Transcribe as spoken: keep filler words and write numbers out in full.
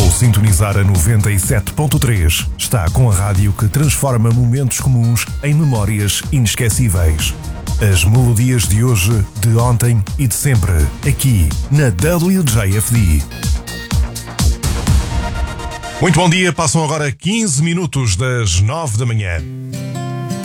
Ao sintonizar a noventa e sete ponto três, está com a rádio que transforma momentos comuns em memórias inesquecíveis. As melodias de hoje, de ontem e de sempre, aqui na W J F D. Muito bom dia, passam agora quinze minutos das nove da manhã.